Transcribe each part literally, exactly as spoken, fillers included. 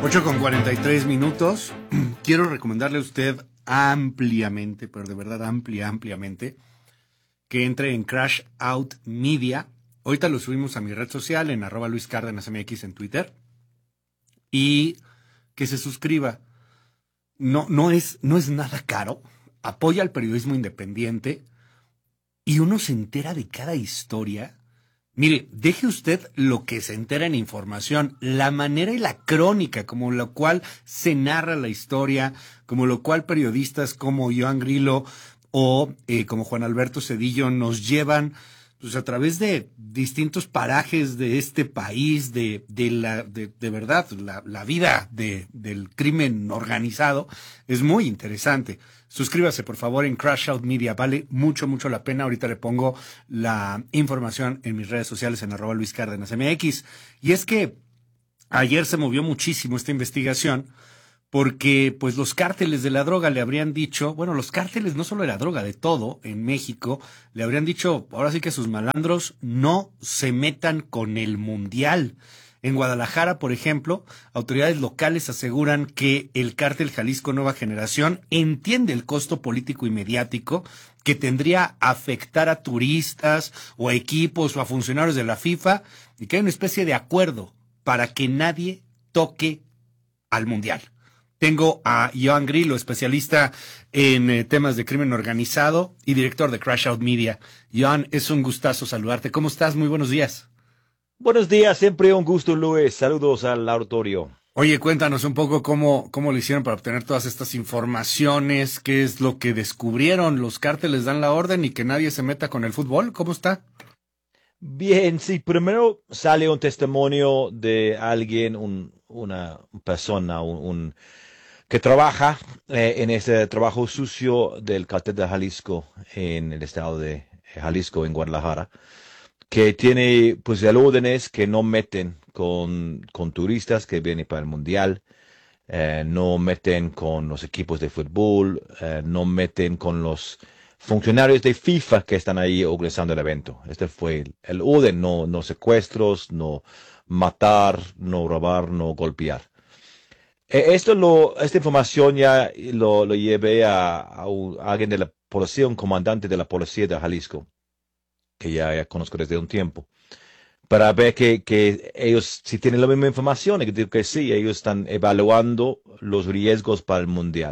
ocho con cuarenta y tres minutos. Quiero recomendarle a usted ampliamente, pero de verdad amplia, ampliamente, que entre en Crash Out Media. Ahorita lo subimos a mi red social en arroba Luis Cárdenas M X en Twitter. Y que se suscriba. No, no es, no es nada caro. Apoya al periodismo independiente y uno se entera de cada historia. Mire, deje usted lo que se entera en información, la manera y la crónica como la cual se narra la historia, como lo cual periodistas como Joan Grillo o eh, como Juan Alberto Cedillo nos llevan pues, a través de distintos parajes de este país, de, de la, de, de verdad, la, la vida de, del crimen organizado, es muy interesante. Suscríbase, por favor, en Crash Out Media. Vale mucho, mucho la pena. Ahorita le pongo la información en mis redes sociales en arroba Luis Cárdenas M X. Y es que ayer se movió muchísimo esta investigación porque pues los cárteles de la droga le habrían dicho, bueno, los cárteles no solo de la droga, de todo en México, le habrían dicho, ahora sí que sus malandros no se metan con el mundial. En Guadalajara, por ejemplo, autoridades locales aseguran que el cártel Jalisco Nueva Generación entiende el costo político y mediático que tendría afectar a turistas o a equipos o a funcionarios de la FIFA y que hay una especie de acuerdo para que nadie toque al Mundial. Tengo a Joan Grillo, especialista en eh, temas de crimen organizado y director de Crash Out Media. Joan, es un gustazo saludarte. ¿Cómo estás? Muy buenos días. Buenos días, siempre un gusto, Luis. Saludos al auditorio. Oye, cuéntanos un poco cómo, cómo lo hicieron para obtener todas estas informaciones, qué es lo que descubrieron, los cárteles dan la orden y que nadie se meta con el fútbol, ¿cómo está? Bien, sí, primero sale un testimonio de alguien, un, una persona, un, un que trabaja eh, en ese trabajo sucio del cártel de Jalisco en el estado de Jalisco, en Guadalajara, que tiene pues el órdenes que no meten con, con turistas que vienen para el mundial, eh, no meten con los equipos de fútbol, eh, no meten con los funcionarios de FIFA que están ahí organizando el evento. Este fue el, el orden, no, no secuestros, no matar, no robar, no golpear. Eh, esto lo, esta información ya lo, lo llevé a, a, un, a alguien de la policía, un comandante de la policía de Jalisco, que ya, ya conozco desde un tiempo, para ver que, que ellos, si tienen la misma información, y que digo que sí, ellos están evaluando los riesgos para el mundial.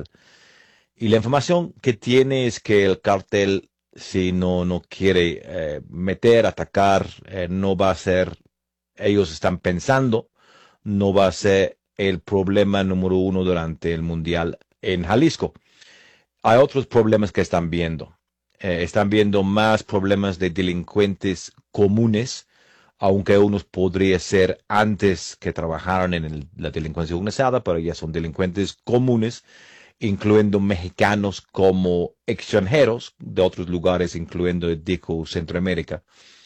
Y la información que tiene es que el cartel, si no, no quiere eh, meter, atacar, eh, no va a ser, ellos están pensando, no va a ser el problema número uno durante el mundial en Jalisco. Hay otros problemas que están viendo. Eh, están viendo más problemas de delincuentes comunes, aunque unos podría ser antes que trabajaran en el, la delincuencia organizada, pero ya son delincuentes comunes, incluyendo mexicanos como extranjeros de otros lugares, incluyendo, digo, Centroamérica.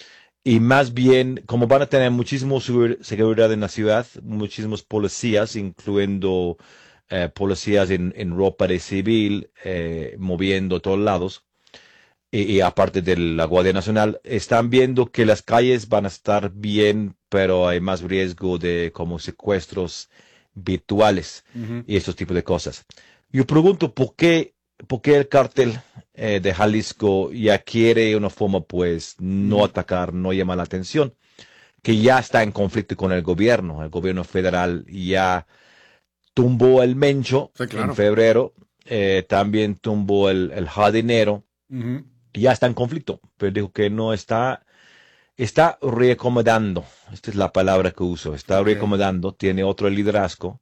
Y más bien, como van a tener muchísima seguridad en la ciudad, muchísimos policías, incluyendo eh, policías en, en ropa de civil, eh, moviendo a todos lados, Y, y aparte de la Guardia Nacional, están viendo que las calles van a estar bien, pero hay más riesgo de como secuestros virtuales Uh-huh. y esos tipos de cosas. Yo pregunto por qué, por qué el cártel eh, de Jalisco ya quiere una forma, pues, no Uh-huh. atacar, no llamar la atención, que ya está en conflicto con el gobierno. El gobierno federal ya tumbó el Mencho Sí, claro. en febrero, eh, también tumbó el, el jardinero. Uh-huh. Ya está en conflicto, pero dijo que no está, está reacomodando, esta es la palabra que uso, está Okay. reacomodando, tiene otro liderazgo,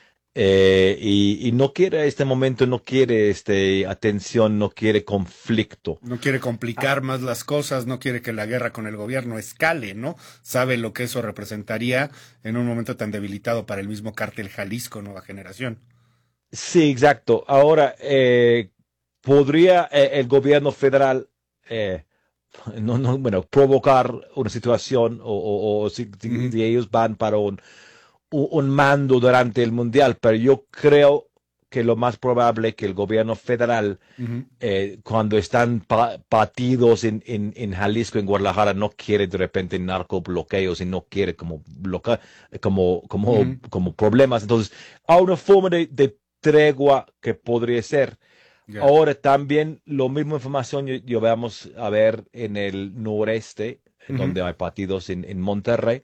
eh, y, y no quiere este momento, no quiere este atención, no quiere conflicto. No quiere complicar más las cosas, no quiere que la guerra con el gobierno escale, ¿no? Sabe lo que eso representaría en un momento tan debilitado para el mismo cártel Jalisco Nueva Generación. Sí, exacto. Ahora, eh, podría eh, el gobierno federal eh, no, no, bueno, provocar una situación o, o, o si, si, Uh-huh. si ellos van para un, un, un mando durante el mundial, pero yo creo que lo más probable que el gobierno federal, Ujú. eh, cuando están pa- partidos en, en, en Jalisco, en Guadalajara, no quiere de repente narcobloqueos y no quiere como bloquear, como, como, Ujú. como problemas. Entonces, hay una forma de, de tregua que podría ser. Ya. Ahora también lo mismo información yo, yo vamos a ver en el noreste, Ujú. donde hay partidos en, en Monterrey.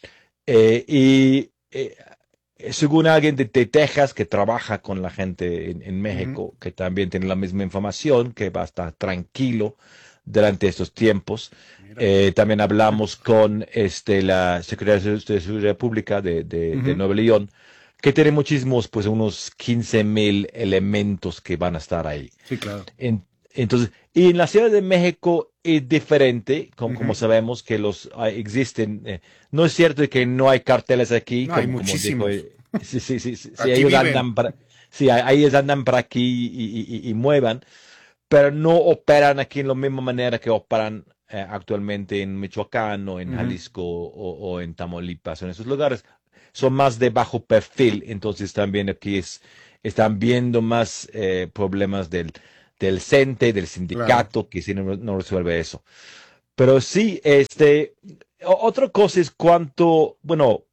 Eh, y eh, según alguien de, de Texas que trabaja con la gente en, en Ujú. México, que también tiene la misma información, que va a estar tranquilo durante estos tiempos. Mira. Eh, también hablamos con este, la Secretaria de Seguridad Pública de, de, de Ujú. Nuevo León, que tiene muchísimos, pues unos quince mil elementos que van a estar ahí. Sí, claro. En- entonces, y en la Ciudad de México es diferente, como, como Ujú. sabemos que los hay- existen. Eh, no es cierto que no hay carteles aquí, No, hay como, como dijo, muchísimos. eh, sí, sí, sí, sí, sí, Aquí ellos viven. andan para, sí, a- ellos andan por aquí y, y- y- y muevan, pero no operan aquí en la misma manera que operan eh, actualmente en Michoacán o en Ujú. Jalisco o, o en Tamaulipas, en esos lugares. Son más de bajo perfil, entonces también aquí es, están viendo más eh, problemas del, del CENTE, del Claro. sindicato, que si no, no resuelve eso. Pero sí, este, o- otra cosa es cuánto, bueno,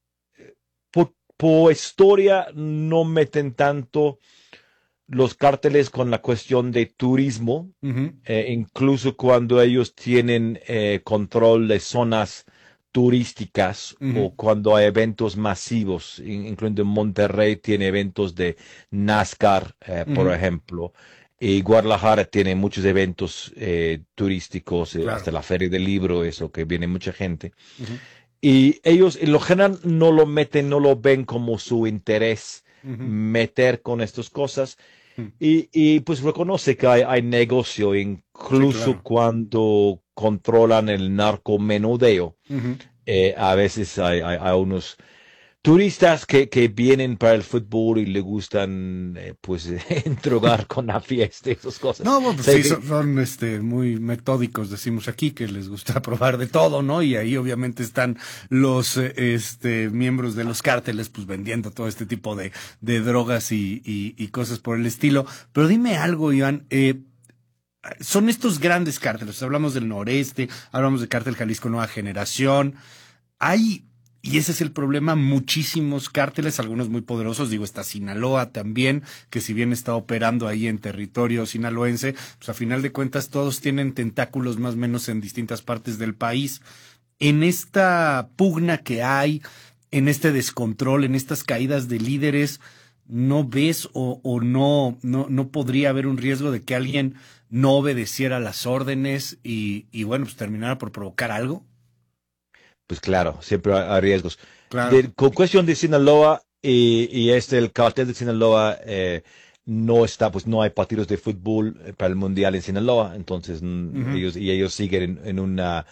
por, por historia no meten tanto los cárteles con la cuestión de turismo, Ujú. eh, incluso cuando ellos tienen eh, control de zonas turísticas Ujú. o cuando hay eventos masivos, in- incluyendo Monterrey tiene eventos de NASCAR, eh, por Ujú. ejemplo, y Guadalajara tiene muchos eventos eh, turísticos, eh, Claro. hasta la Feria del Libro, eso que viene mucha gente. Ujú. Y ellos en lo general no lo meten, no lo ven como su interés Ujú. meter con estas cosas. Ujú. Y, y, pues reconoce que hay, hay negocio, Sí, incluso claro. cuando controlan el narcomenudeo. Ujú. Eh, a veces hay, hay, hay unos turistas que, que vienen para el fútbol y le gustan eh, pues drogar con la fiesta y esas cosas. No, bueno, pues Sé sí, que, son, son, este, muy metódicos, decimos aquí, que les gusta probar de todo, ¿no? Y ahí obviamente están los, eh, este, miembros de los cárteles, pues vendiendo todo este tipo de, de drogas y, y, y cosas por el estilo. Pero dime algo, Iván, eh, son estos grandes cárteles, hablamos del noreste, hablamos del cártel Jalisco Nueva Generación, hay, y ese es el problema, muchísimos cárteles, algunos muy poderosos, digo, está Sinaloa también, que si bien está operando ahí en territorio sinaloense, pues a final de cuentas todos tienen tentáculos más o menos en distintas partes del país. En esta pugna que hay, en este descontrol, en estas caídas de líderes, ¿no ves o, o no, no, no podría haber un riesgo de que alguien no obedeciera las órdenes y, y bueno, pues terminara por provocar algo? pues claro, siempre hay, hay riesgos. Claro. De, con cuestión de Sinaloa y, y este, el cartel de Sinaloa, eh, no está, pues no hay partidos de fútbol eh, para el Mundial en Sinaloa, entonces mm, Ujú. ellos, y ellos siguen en, en una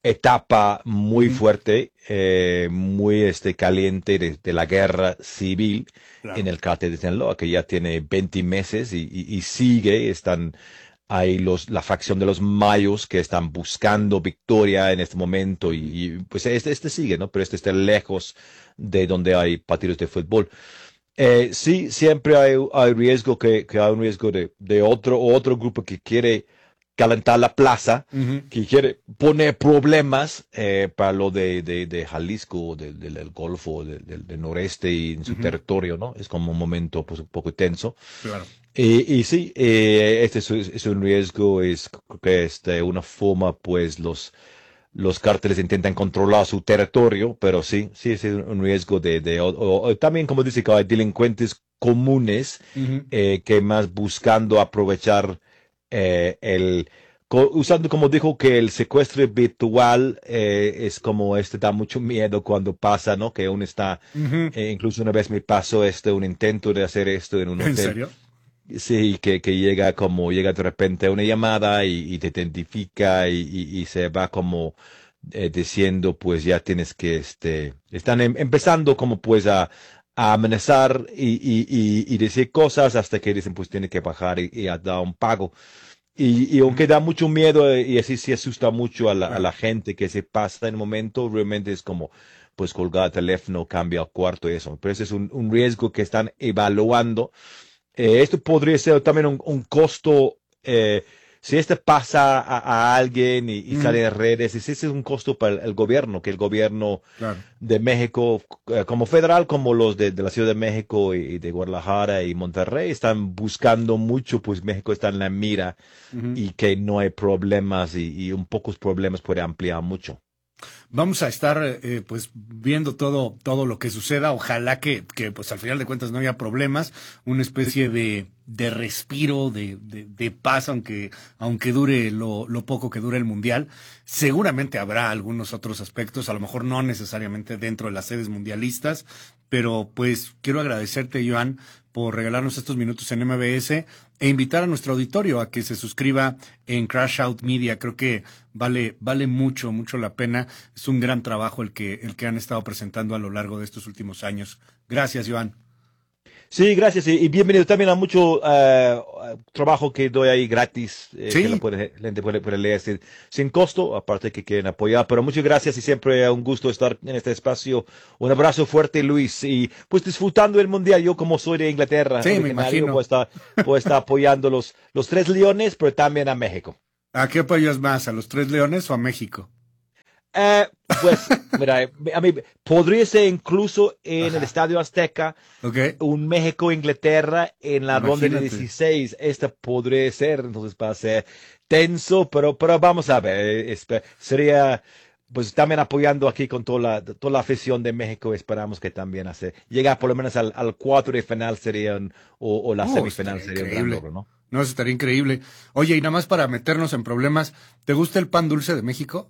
etapa muy Ujú. fuerte, eh, muy este, caliente de, de la guerra civil en Claro. el cártel de Sinaloa, que ya tiene veinte meses y, y- y sigue, están, hay los, la facción de los mayos que están buscando victoria en este momento y, y, pues este, este sigue, ¿no? Pero este está lejos de donde hay partidos de fútbol. Eh, sí, siempre hay, hay riesgo que, que hay un riesgo de, de otro, otro grupo que quiere calentar la plaza, Ujú. que quiere poner problemas eh, para lo de, de, de Jalisco, del, del, del Golfo, del, del, del noreste y en su Ujú. territorio, ¿no? Es como un momento pues, un poco tenso. Claro. Y, y sí, eh, este es, es un riesgo, es creo que es de una forma, pues los, los cárteles intentan controlar su territorio, pero sí, sí es un riesgo de, de o- o- o también como dice que hay delincuentes comunes Ujú. eh, que más buscando aprovechar eh, el, co- usando como dijo que el secuestro virtual eh, es como este da mucho miedo cuando pasa, ¿no? Que uno está, Ujú. eh, incluso una vez me pasó este, un intento de hacer esto en un ¿En hotel. serio? Sí, que, que llega como, llega de repente una llamada y, y te identifica y, y- y se va como eh, diciendo, pues ya tienes que, este, están em- empezando como pues a, a amenazar y, y, y, y decir cosas hasta que dicen, pues tiene que bajar y, y a dar un pago. Y, y Ujú. aunque da mucho miedo eh, y así sí asusta mucho a la, a Claro. la gente que se pasa en el momento, realmente es como, pues colgar el teléfono, cambia el cuarto y eso. Pero ese es un, un riesgo que están evaluando Eh, esto podría ser también un, un costo, eh, si este pasa a, a alguien y, y Mm. sale en redes, ese es un costo para el, el gobierno, que el gobierno Claro. de México, eh, como federal, como los de, de la Ciudad de México y, y de Guadalajara y Monterrey, están buscando mucho, pues México está en la mira Ujú. y que no hay problemas y, y un pocos problemas puede ampliar mucho. Vamos a estar eh, pues viendo todo, todo lo que suceda. Ojalá que, que pues al final de cuentas no haya problemas, una especie de, de respiro, de, de, de paz, aunque, aunque dure lo, lo poco que dure el mundial. Seguramente habrá algunos otros aspectos, a lo mejor no necesariamente dentro de las sedes mundialistas, pero pues quiero agradecerte, Joan, por regalarnos estos minutos en M B S e invitar a nuestro auditorio a que se suscriba en Crash Out Media. Creo que vale, vale mucho, mucho la pena. Es un gran trabajo el que, el que han estado presentando a lo largo de estos últimos años. Gracias, Joan. Sí, gracias y, y bienvenido también a mucho eh, trabajo que doy ahí gratis, eh, Sí. que la, puede, la gente puede, puede leer sin, sin costo, aparte que quieren apoyar. Pero muchas gracias y siempre un gusto estar en este espacio. Un abrazo fuerte, Luis, y pues disfrutando el mundial. Yo como soy de Inglaterra, Sí, me originario, imagino. Pues estar, pues estar apoyando los, los tres leones, pero también a México. ¿A qué apoyas más? ¿A los Tres Leones o a México? Eh, pues, mira, a mí podría ser incluso en Ajá. el Estadio Azteca. ¿Ok? Un México-Inglaterra en la ronda de Imagínate. dieciséis. Esta podría ser, entonces va a ser tenso, pero, pero vamos a ver. espe- Sería, pues también apoyando aquí con toda la, toda la afición de México. Esperamos que también hace, llegar por lo menos al, al cuarto de final sería un- o, o la Oh, semifinal estaría sería un gran increíble. logro, ¿no? No, eso estaría increíble. Oye, y nada más para meternos en problemas, ¿te gusta el pan dulce de México?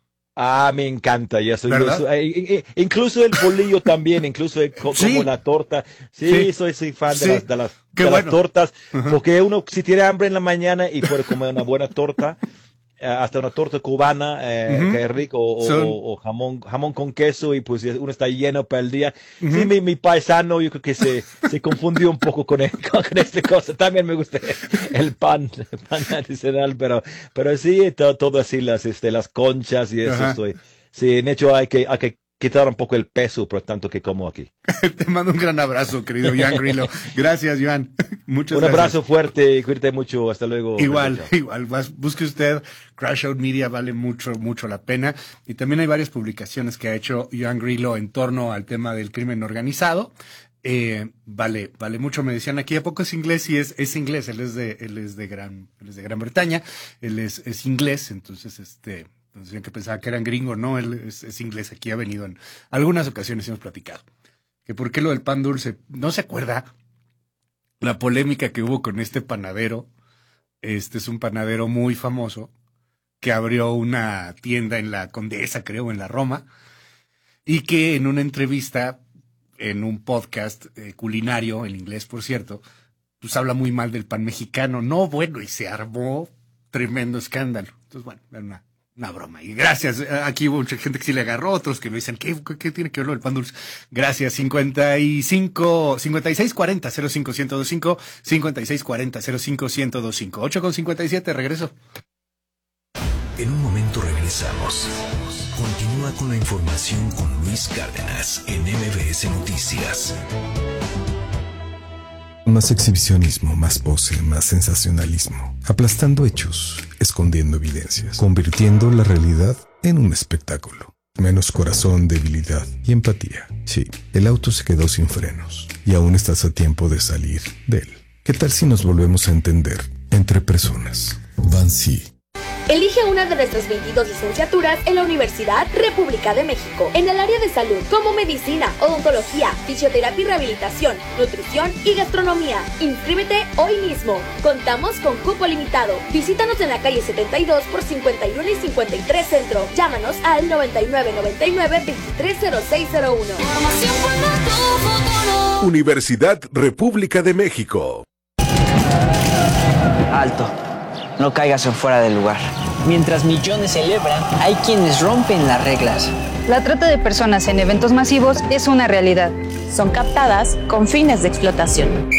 Ah, me encanta, ya soy, yo ¿Verdad? soy- eh, eh, incluso el bolillo también, incluso el co- Sí. como la torta. Sí, Sí. soy, soy fan Sí. de las, de las, Qué de las bueno. tortas, Ajá. porque uno si tiene hambre en la mañana y puede comer una buena torta, eh, hasta una torta cubana, eh, Ujú. que es rico, o, Son- o- o jamón, jamón con queso, y pues uno está lleno para el día. Ujú. Sí, mi, mi paisano, yo creo que se, se confundió un poco con, el- con esta cosa. También me gusta el pan, el pan tradicional, pero, pero sí, todo, todo así, las, este, las conchas y eso Ajá. estoy. Sí, en hecho hay que, hay que quitar un poco el peso, por tanto que como aquí. Te mando un gran abrazo, querido Joan Grillo. Gracias, Joan. Muchas Un gracias. abrazo fuerte y cuídate mucho. Hasta luego. Igual, Chao, chao. igual. Vas- busque usted Crash Out Media, vale mucho, mucho la pena. Y también hay varias publicaciones que ha hecho Joan Grillo en torno al tema del crimen organizado. Eh, vale, vale mucho. Me decían aquí, ¿a poco es inglés? Sí, es, es inglés. Él es de, él es de Gran, él es de Gran Bretaña. Él es, es inglés. Entonces, este, decían que pensaba que eran gringos. No, él es, es inglés. Aquí ha venido en algunas ocasiones, hemos platicado. Que por qué lo del pan dulce. ¿No se acuerda la polémica que hubo con este panadero? Este es un panadero muy famoso que abrió una tienda en la Condesa, creo, en la Roma, y que en una entrevista, en un podcast eh, culinario, en inglés, por cierto, pues habla muy mal del pan mexicano. No, bueno, y se armó tremendo escándalo. Entonces, bueno, era una, una broma. Y gracias. Aquí hubo mucha gente que sí le agarró, otros que me dicen, ¿qué, qué, qué tiene que ver lo del pan dulce? Gracias. cincuenta y cinco, cincuenta y seis cuarenta, cero cinco, ciento veinticinco, cincuenta y seis cuarenta, cero cinco, ciento veinticinco. ocho con cincuenta y siete, regreso. En un momento regresamos. Continúa con la información con Luis Cárdenas en M B S Noticias. Más exhibicionismo, más pose, más sensacionalismo. Aplastando hechos, escondiendo evidencias, convirtiendo la realidad en un espectáculo. Menos corazón, debilidad y empatía. Sí, el auto se quedó sin frenos y aún estás a tiempo de salir de él. ¿Qué tal si nos volvemos a entender entre personas? Vancy. Elige una de nuestras veintidós licenciaturas en la Universidad República de México, en el área de salud, como medicina, odontología, fisioterapia y rehabilitación, nutrición y gastronomía. Inscríbete hoy mismo. Contamos con cupo limitado. Visítanos en la calle setenta y dos por cincuenta y uno y cincuenta y tres Centro. Llámanos al noventa y nueve noventa y nueve veintitrés cero seis cero uno. Universidad República de México. Alto, no caigas en fuera del lugar. Mientras millones celebran, hay quienes rompen las reglas. La trata de personas en eventos masivos es una realidad. Son captadas con fines de explotación.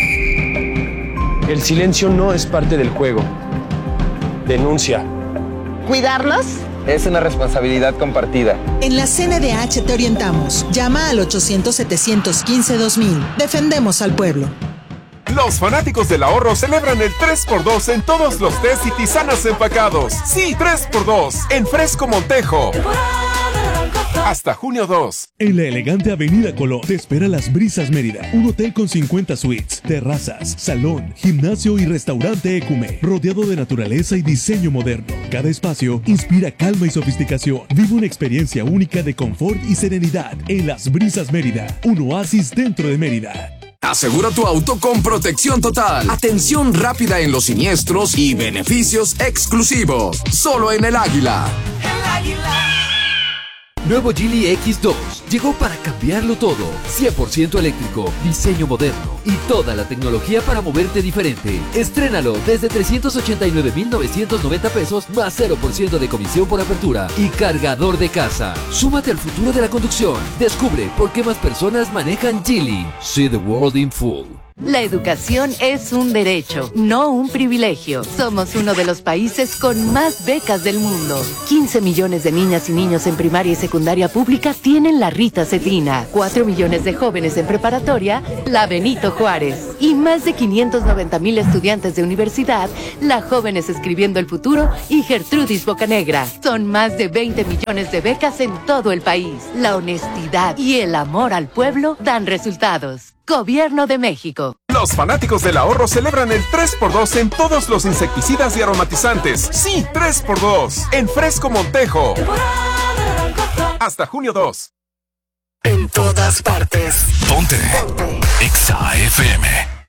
El silencio no es parte del juego. Denuncia. ¿Cuidarlos? Es una responsabilidad compartida. En la C N D H te orientamos. Llama al ochocientos, setecientos quince, dos mil. Defendemos al pueblo. Los fanáticos del ahorro celebran el tres por dos en todos los tés y tisanas empacados. Sí, tres por dos en Fresco Montejo. Hasta junio dos. En la elegante Avenida Colón te espera Las Brisas Mérida, un hotel con cincuenta suites, terrazas, salón, gimnasio y restaurante Ecume, rodeado de naturaleza y diseño moderno. Cada espacio inspira calma y sofisticación. Vive una experiencia única de confort y serenidad en Las Brisas Mérida, un oasis dentro de Mérida. Asegura tu auto con protección total, atención rápida en los siniestros y beneficios exclusivos. Solo en El Águila. El Águila. Nuevo Geely equis dos llegó para cambiarlo todo. cien por ciento eléctrico, diseño moderno y toda la tecnología para moverte diferente. Estrénalo desde trescientos ochenta y nueve mil novecientos noventa pesos más cero por ciento de comisión por apertura y cargador de casa. Súmate al futuro de la conducción. Descubre por qué más personas manejan Geely. See the world in full. La educación es un derecho, no un privilegio. Somos uno de los países con más becas del mundo. quince millones de niñas y niños en primaria y secundaria pública tienen la Rita Cedrina. cuatro millones de jóvenes en preparatoria, la Benito Juárez. Y más de quinientos noventa mil estudiantes de universidad, la Jóvenes Escribiendo el Futuro y Gertrudis Bocanegra. Son más de veinte millones de becas en todo el país. La honestidad y el amor al pueblo dan resultados. Gobierno de México. Los fanáticos del ahorro celebran el tres por dos en todos los insecticidas y aromatizantes. Sí, tres por dos en Fresco Montejo. Hasta junio dos. En todas partes. Ponte. Ponte. Exa F M.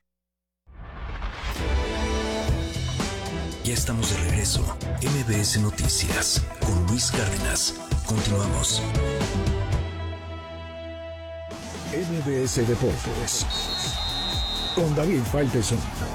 Ya estamos de regreso. M B S Noticias con Luis Cárdenas. Continuamos. M B S Deportes con David Faitelson.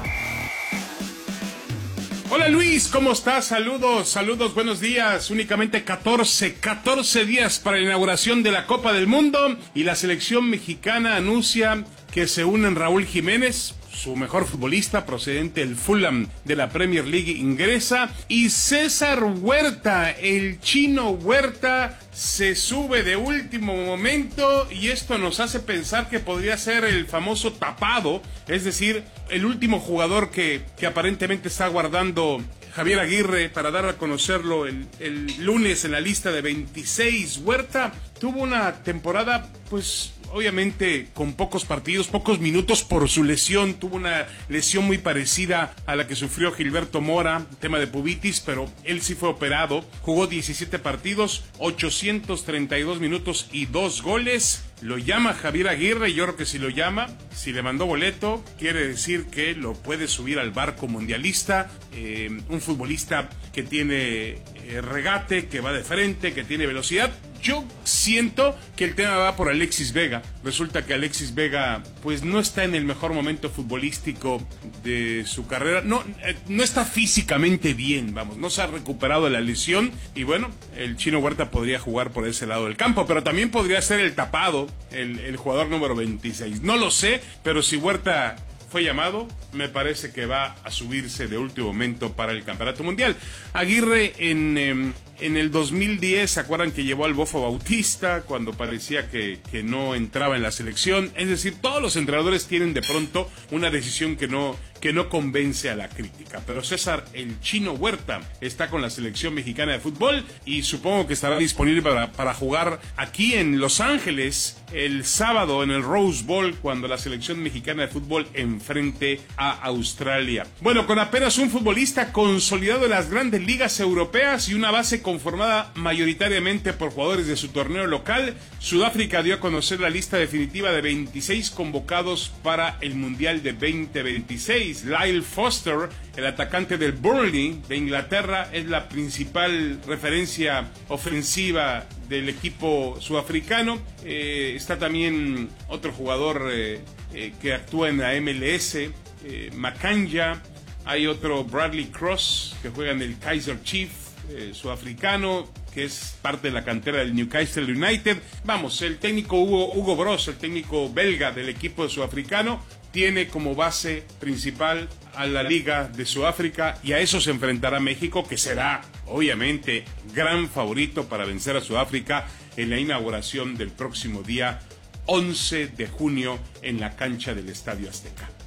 Hola Luis, ¿cómo estás? Saludos, saludos, buenos días. Únicamente catorce, catorce días para la inauguración de la Copa del Mundo y la selección mexicana anuncia que se unen Raúl Jiménez, su mejor futbolista procedente del Fulham de la Premier League inglesa, y César Huerta, el chino Huerta, se sube de último momento y esto nos hace pensar que podría ser el famoso tapado, es decir, el último jugador que, que aparentemente está guardando Javier Aguirre para dar a conocerlo el, el lunes en la lista de veintiséis. Huerta tuvo una temporada, pues obviamente con pocos partidos, pocos minutos por su lesión. Tuvo una lesión muy parecida a la que sufrió Gilberto Mora, tema de pubitis, pero él sí fue operado. Jugó diecisiete partidos, ochocientos treinta y dos minutos y dos goles. Lo llama Javier Aguirre, y yo creo que si lo llama, si le mandó boleto, quiere decir que lo puede subir al barco mundialista. Eh, un futbolista que tiene eh, regate, que va de frente, que tiene velocidad. Yo siento que el tema va por Alexis Vega. Resulta que Alexis Vega pues no está en el mejor momento futbolístico de su carrera. No, eh, no está físicamente bien, vamos, no se ha recuperado de la lesión. Y bueno, el chino Huerta podría jugar por ese lado del campo, pero también podría ser el tapado, el, el jugador número veintiséis. No lo sé, pero si Huerta fue llamado, me parece que va a subirse de último momento para el Campeonato Mundial. Aguirre en, eh, en el dos mil diez, ¿se acuerdan que llevó al Bofo Bautista cuando parecía que, que no entraba en la selección? Es decir, todos los entrenadores tienen de pronto una decisión que no, que no convence a la crítica. Pero César, el chino Huerta, está con la selección mexicana de fútbol y supongo que estará disponible para, para jugar aquí en Los Ángeles el sábado en el Rose Bowl, cuando la selección mexicana de fútbol enfrente a Australia. Bueno, con apenas un futbolista consolidado en las grandes ligas europeas y una base conformada mayoritariamente por jugadores de su torneo local, Sudáfrica dio a conocer la lista definitiva de veintiséis convocados para el Mundial de veinte veintiséis. Lyle Foster, el atacante del Burnley de Inglaterra, es la principal referencia ofensiva del equipo sudafricano. Eh, está también otro jugador eh, eh, que actúa en la M L S, eh, Makanja. Hay otro Bradley Cross que juega en el Kaizer Chiefs, eh, sudafricano, que es parte de la cantera del Newcastle United. Vamos, el técnico Hugo, Hugo Broos, el técnico belga del equipo sudafricano, tiene como base principal a la Liga de Sudáfrica, y a eso se enfrentará México, que será obviamente gran favorito para vencer a Sudáfrica en la inauguración del próximo día once de junio en la cancha del Estadio Azteca.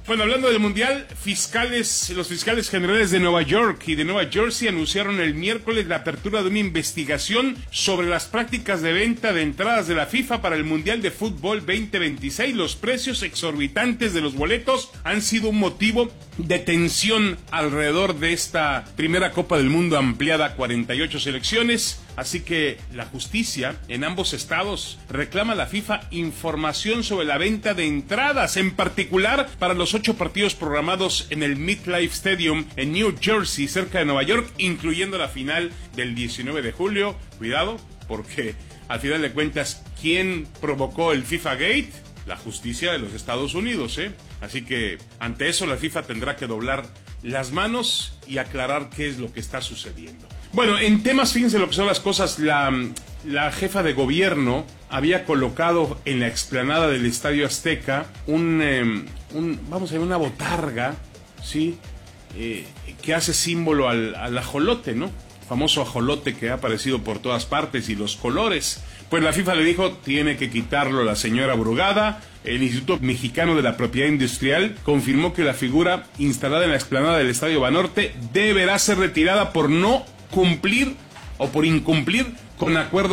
Bueno, hablando del Mundial, fiscales, los fiscales generales de Nueva York y de Nueva Jersey anunciaron el miércoles la apertura de una investigación sobre las prácticas de venta de entradas de la FIFA para el Mundial de Fútbol veinte veintiséis. Los precios exorbitantes de los boletos han sido un motivo de tensión alrededor de esta primera Copa del Mundo ampliada a cuarenta y ocho selecciones. Así que la justicia en ambos estados reclama a la FIFA información sobre la venta de entradas, en particular para los ocho partidos programados en el MetLife Stadium en New Jersey, cerca de Nueva York, incluyendo la final del diecinueve de julio. Cuidado, porque al final de cuentas, ¿quién provocó el FIFA Gate? La justicia de los Estados Unidos, ¿eh? Así que ante eso la FIFA tendrá que doblar las manos y aclarar qué es lo que está sucediendo. Bueno, en temas, fíjense lo que son las cosas, la, la jefa de gobierno había colocado en la explanada del Estadio Azteca un, eh, un vamos a ver, una botarga, ¿sí? Eh, que hace símbolo al, al ajolote, ¿no? Famoso ajolote que ha aparecido por todas partes y los colores. Pues la FIFA le dijo, tiene que quitarlo la señora Brugada. El Instituto Mexicano de la Propiedad Industrial confirmó que la figura instalada en la explanada del Estadio Banorte deberá ser retirada por no cumplir o por incumplir con acuerdos